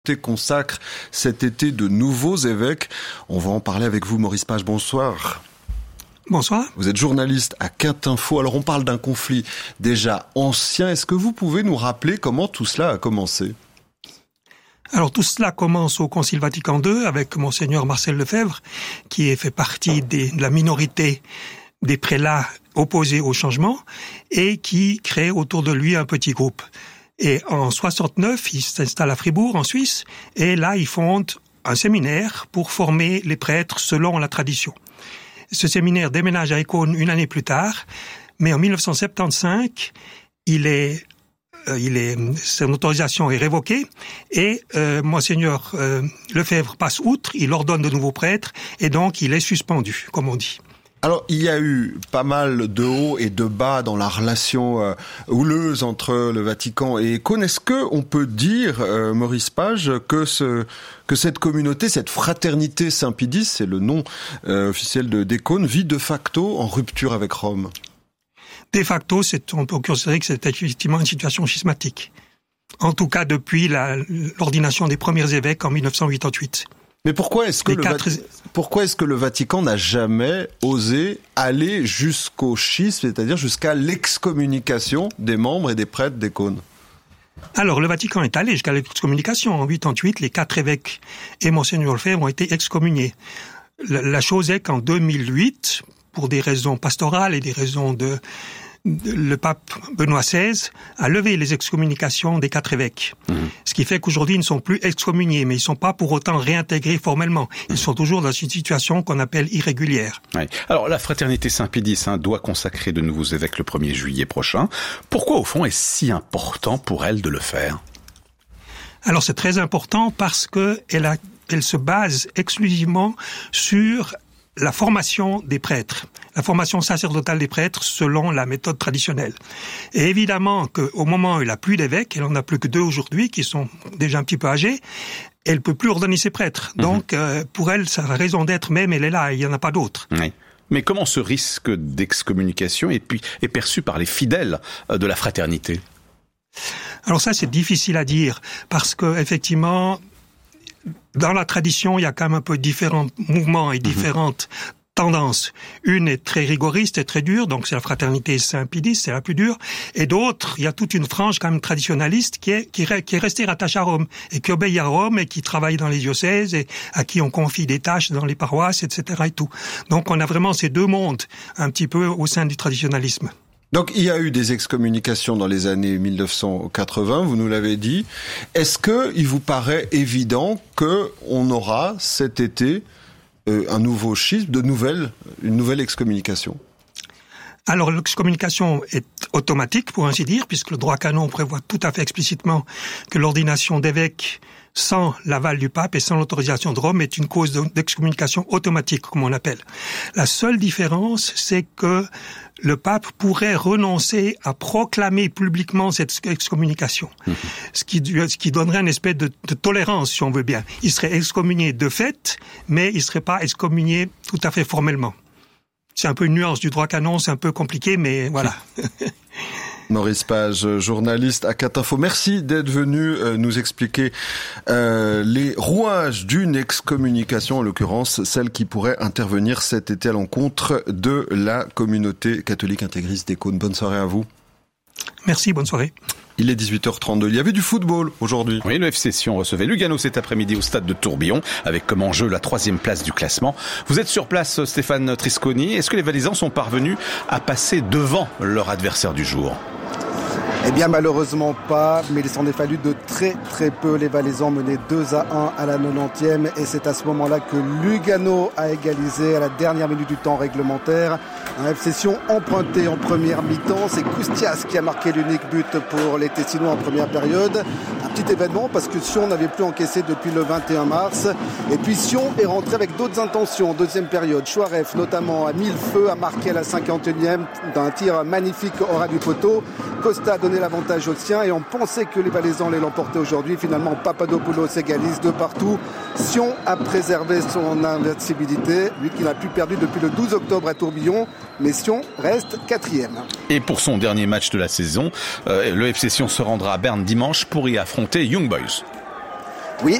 consacre cet été de nouveaux évêques. On va en parler avec vous, Maurice Page. Bonsoir. Bonsoir. Vous êtes journaliste à Quintinfo. Alors on parle d'un conflit déjà ancien. Est-ce que vous pouvez nous rappeler comment tout cela a commencé ? Alors tout cela commence au Concile Vatican II avec Monseigneur Marcel Lefebvre, qui fait partie de la minorité des prélats opposés au changement et qui crée autour de lui un petit groupe. Et en 69, il s'installe à Fribourg, en Suisse, et là, il fonde un séminaire pour former les prêtres selon la tradition. Ce séminaire déménage à Écône une année plus tard, mais en 1975, son autorisation est révoquée et Monseigneur Lefebvre passe outre, il ordonne de nouveaux prêtres et donc il est suspendu, comme on dit. Alors, il y a eu pas mal de hauts et de bas dans la relation houleuse entre le Vatican et Écône. Est-ce qu'on peut dire, Maurice Page, que cette communauté, cette fraternité Saint-Pie X, c'est le nom officiel d'Écône, vit de facto en rupture avec Rome ? De facto, on peut considérer que c'est effectivement une situation schismatique. En tout cas, depuis l'ordination des premiers évêques en 1988. Mais pourquoi est-ce que le Vatican n'a jamais osé aller jusqu'au schisme, c'est-à-dire jusqu'à l'excommunication des membres et des prêtres d'Écône ? Alors, le Vatican est allé jusqu'à l'excommunication. En 1988, les 4 évêques et Monseigneur Lefebvre ont été excommuniés. La chose est qu'en 2008, pour des raisons pastorales et des raisons le pape Benoît XVI a levé les excommunications des 4 évêques. Ce qui fait qu'aujourd'hui, ils ne sont plus excommuniés, mais ils ne sont pas pour autant réintégrés formellement. Ils sont toujours dans une situation qu'on appelle irrégulière. Oui. Alors, la fraternité Saint-Pie X doit consacrer de nouveaux évêques le 1er juillet prochain. Pourquoi, au fond, est-ce si important pour elle de le faire ? Alors, c'est très important parce que elle se base exclusivement sur la formation des prêtres, la formation sacerdotale des prêtres selon la méthode traditionnelle. Et évidemment qu'au moment où il n'y a plus d'évêques, elle en a plus que 2 aujourd'hui qui sont déjà un petit peu âgés, elle ne peut plus ordonner ses prêtres. Donc pour elle, sa raison d'être même, elle est là, il n'y en a pas d'autres. Oui. Mais comment ce risque d'excommunication est perçu par les fidèles de la fraternité ? Alors ça, c'est difficile à dire, parce que effectivement, dans la tradition, il y a quand même un peu différents mouvements et différentes tendances. Une est très rigoriste et très dure, donc c'est la fraternité Saint-Pie X, c'est la plus dure. Et d'autres, il y a toute une frange quand même traditionnaliste qui est restée rattachée à Rome et qui obéit à Rome et qui travaille dans les diocèses et à qui on confie des tâches dans les paroisses, etc. et tout. Donc on a vraiment ces 2 mondes un petit peu au sein du traditionnalisme. Donc il y a eu des excommunications dans les années 1980, vous nous l'avez dit. Est-ce que il vous paraît évident que on aura cet été un nouveau schisme, une nouvelle excommunication ? Alors l'excommunication est automatique, pour ainsi dire, puisque le droit canon prévoit tout à fait explicitement que l'ordination d'évêque sans l'aval du pape et sans l'autorisation de Rome est une cause d'excommunication automatique, comme on appelle. La seule différence, c'est que le pape pourrait renoncer à proclamer publiquement cette excommunication, ce qui donnerait une espèce de tolérance, si on veut bien. Il serait excommunié de fait, mais il ne serait pas excommunié tout à fait formellement. C'est un peu une nuance du droit canon, c'est un peu compliqué, mais voilà. Maurice Page, journaliste à Quintinfo. Merci d'être venu nous expliquer les rouages d'une excommunication, en l'occurrence celle qui pourrait intervenir cet été à l'encontre de la communauté catholique intégriste d'Écône. Bonne soirée à vous. Merci, bonne soirée. Il est 18h32. Il y avait du football aujourd'hui. Oui, le FC Sion recevait Lugano cet après-midi au stade de Tourbillon avec comme enjeu la 3e place du classement. Vous êtes sur place, Stéphane Trisconi. Est-ce que les Valaisans sont parvenus à passer devant leur adversaire du jour ? Eh bien malheureusement pas, mais il s'en est fallu de très très peu. Les Valaisans menaient 2-1 à la 90e et c'est à ce moment-là que Lugano a égalisé à la dernière minute du temps réglementaire. Un FC Sion emprunté en première mi-temps, c'est Koustias qui a marqué l'unique but pour les Tessinois en première période. Un petit événement parce que Sion n'avait plus encaissé depuis le 21 mars. Et puis Sion est rentré avec d'autres intentions en deuxième période. Chouaref notamment a mis le feu, a marqué à la 51e d'un tir magnifique au ras du poteau. Costa a donné l'avantage aux siens et on pensait que les Valaisans allaient l'emporter aujourd'hui. Finalement, Papadopoulos égalise de partout. Sion a préservé son invincibilité, lui qui n'a plus perdu depuis le 12 octobre à Tourbillon. Mais Sion reste 4e. Et pour son dernier match de la saison, le FC Sion se rendra à Berne dimanche pour y affronter Young Boys.